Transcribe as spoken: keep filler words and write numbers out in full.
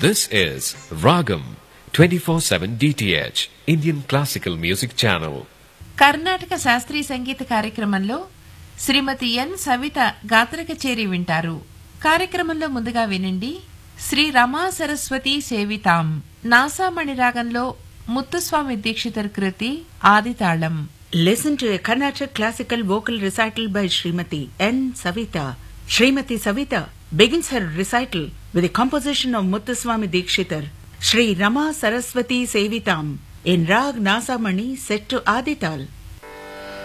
This is Ragam twenty-four seven D T H Indian Classical Music Channel. Karnataka శాస్త్రీయ సంగీత కార్యక్రమంలో శ్రీమతి ఎన్ సవిత గాత్ర కచేరీ వింటారు. కార్యక్రమంలో ముందుగా వినండి శ్రీ రమా సరస్వతి సేవితాం నాసామణి రాగంలో ముత్తుస్వామి దీక్షితర్ కృతి ఆదితాళం. Listen to a Carnatic classical vocal recital by Srimati N. Savita. Srimati Savita begins her recital with a composition of Muthuswami Dikshitar, Sri Rama Saraswati Sevitam, in Rag Nasamani set to Adital.